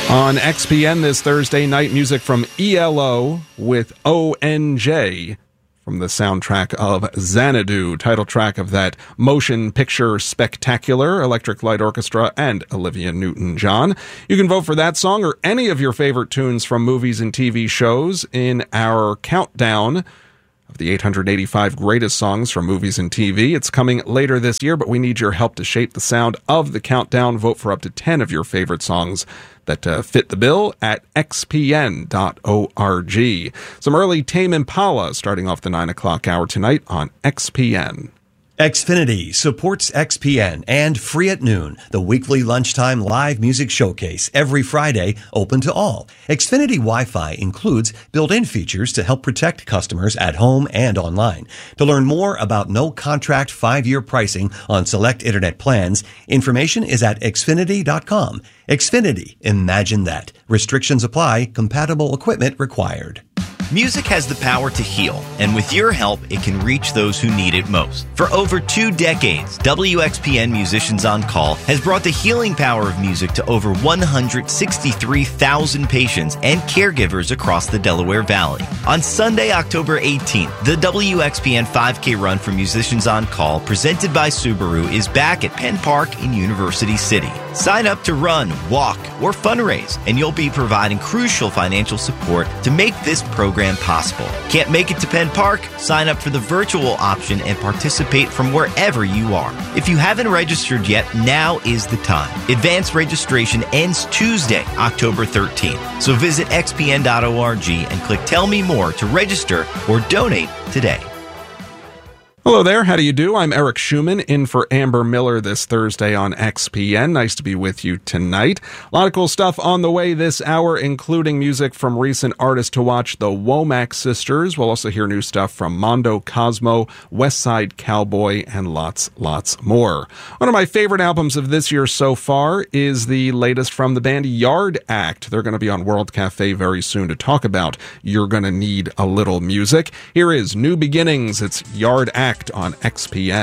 On XPN this Thursday night, music from ELO with ONJ from the soundtrack of Xanadu, title track of that motion picture spectacular, Electric Light Orchestra and Olivia Newton-John. You can vote for that song or any of your favorite tunes from movies and TV shows in our countdown of the 885 greatest songs from movies and TV. It's coming later this year, but we need your help to shape the sound of the countdown. Vote for up to 10 of your favorite songs that fit the bill at xpn.org. Some early Tame Impala starting off the 9 o'clock hour tonight on XPN. Xfinity supports XPN and Free at Noon, the weekly lunchtime live music showcase every Friday, open to all. Xfinity Wi-Fi includes built-in features to help protect customers at home and online. To learn more about no contract 5-year pricing on select internet plans, information is at xfinity.com. Xfinity, imagine that. Restrictions apply. Compatible equipment required. Music has the power to heal, and with your help, it can reach those who need it most. For over 2 decades, WXPN Musicians on Call has brought the healing power of music to over 163,000 patients and caregivers across the Delaware Valley. On Sunday, October 18th, the WXPN 5K Run for Musicians on Call, presented by Subaru, is back at Penn Park in University City. Sign up to run, walk, or fundraise, and you'll be providing crucial financial support to make this program possible. Can't make it to Penn Park? Sign up for the virtual option and participate from wherever you are. If you haven't registered yet, now is the time. Advanced registration ends Tuesday, October 13th. So visit xpn.org and click Tell Me More to register or donate today. Hello there, how do you do? I'm Eric Schumann, in for Amber Miller this Thursday on XPN. Nice to be with you tonight. A lot of cool stuff on the way this hour, including music from recent artists to watch, the Womack Sisters. We'll also hear new stuff from Mondo Cosmo, West Side Cowboy, and lots more. One of my favorite albums of this year so far is the latest from the band Yard Act. They're going to be on World Cafe very soon to talk about You're Gonna Need a Little Music. Here is New Beginnings. It's Yard Act on XPN.